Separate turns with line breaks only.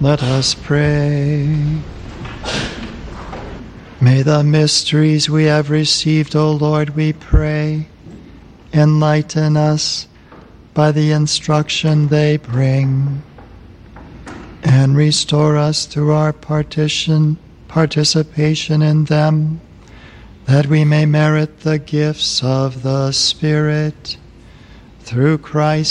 Let us pray. May the mysteries we have received, O Lord, we pray, enlighten us by the instruction they bring, and restore us through our participation in them, that we may merit the gifts of the Spirit. Through Christ